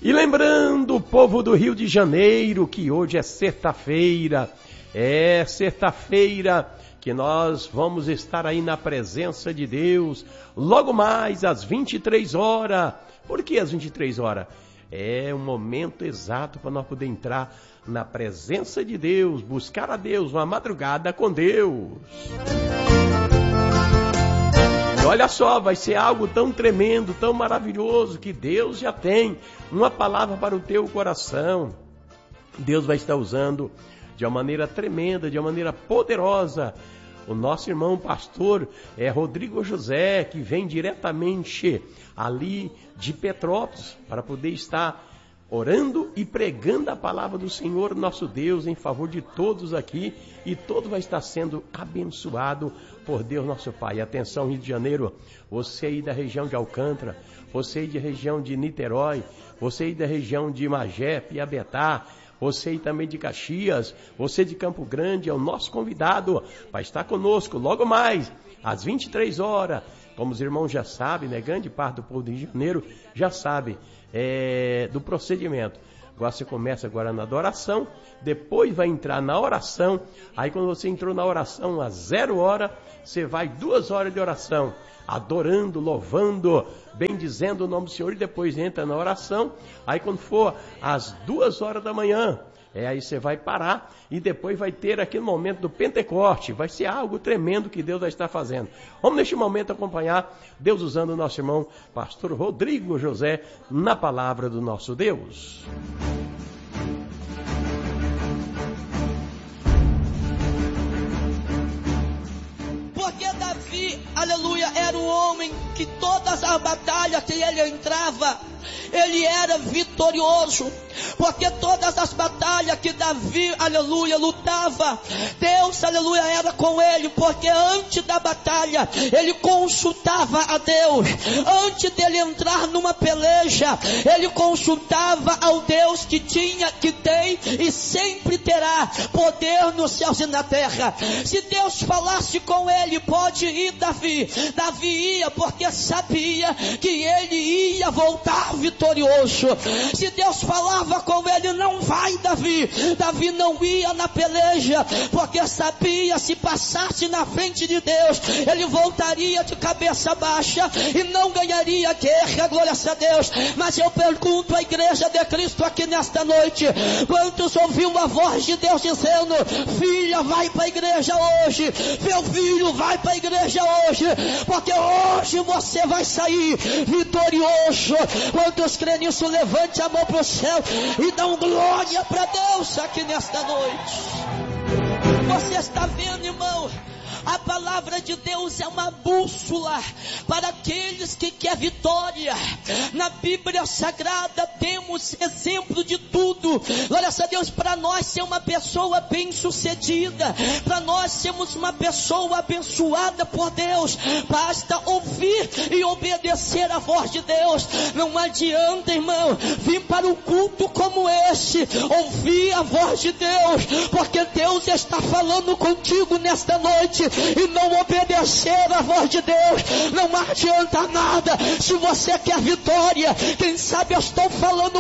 E lembrando o povo do Rio de Janeiro que hoje é sexta-feira, que nós vamos estar aí na presença de Deus, logo mais às 23 horas. Por que às 23 horas? É um momento exato para nós poder entrar na presença de Deus, buscar a Deus, uma madrugada com Deus. E olha só, vai ser algo tão tremendo, tão maravilhoso, que Deus já tem uma palavra para o teu coração. Deus vai estar usando de uma maneira tremenda, de uma maneira poderosa, o nosso irmão pastor Rodrigo José, que vem diretamente ali de Petrópolis, para poder estar orando e pregando a palavra do Senhor, nosso Deus, em favor de todos aqui, e todo vai estar sendo abençoado por Deus, nosso Pai. Atenção, Rio de Janeiro, você aí da região de Alcântara, você aí da região de Niterói, você aí da região de Magé, Piabetá, você aí também de Caxias, você de Campo Grande, é o nosso convidado para estar conosco logo mais, às 23 horas. Como os irmãos já sabem, né? Grande parte do povo do Rio de Janeiro já sabe do procedimento. Agora você começa agora na adoração, depois vai entrar na oração. Aí quando você entrou na oração às 0 hora, você vai 2 horas de oração, adorando, louvando, bendizendo o nome do Senhor, e depois entra na oração. Aí quando for às 2 horas da manhã, aí você vai parar e depois vai ter aquele momento do Pentecoste. Vai ser algo tremendo que Deus vai estar fazendo. Vamos neste momento acompanhar Deus usando o nosso irmão pastor Rodrigo José na palavra do nosso Deus. Porque Davi, aleluia, era um homem que todas as batalhas que ele entrava, ele era vitorioso. Porque todas as batalhas que Davi, aleluia, lutava, Deus, aleluia, era com ele. Porque antes da batalha, ele consultava a Deus. Antes dele entrar numa peleja, ele consultava ao Deus que tinha, que tem e sempre terá poder nos céus e na terra. Se Deus falasse com ele, pode ir, Davi. Davi ia, porque sabia que ele ia voltar vitorioso. Se Deus falava com ele, não vai, Davi. Davi não ia na peleja, porque sabia, se passasse na frente de Deus, ele voltaria de cabeça baixa e não ganharia guerra, glória a Deus. Mas eu pergunto à igreja de Cristo aqui nesta noite: quantos ouviu a voz de Deus dizendo: filha, vai para a igreja hoje, meu filho, vai para a igreja hoje, porque hoje você vai sair vitorioso? Quantos creem nisso, levante a mão para o céu e dão glória para Deus aqui nesta noite. Você está vendo, irmão? A palavra de Deus é uma bússola para aqueles que querem vitória. Na Bíblia Sagrada temos exemplo de tudo. Glória a Deus, para nós ser uma pessoa bem sucedida, para nós sermos uma pessoa abençoada por Deus, basta ouvir e obedecer a voz de Deus. Não adianta, irmão, vir para um culto como este, ouvir a voz de Deus, porque Deus está falando contigo nesta noite, e não obedecer a voz de Deus não adianta nada. Se você quer vitória, quem sabe eu estou falando